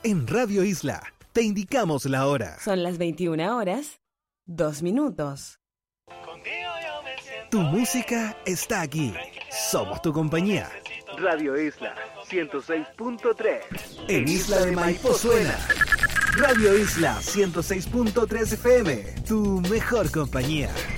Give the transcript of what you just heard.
En Radio Isla, te indicamos la hora. Son las 21 horas, 2 minutos. Tu música está aquí. Somos tu compañía. Radio Isla 106.3. En Isla de Maipo suena. Radio Isla 106.3 FM. Tu mejor compañía.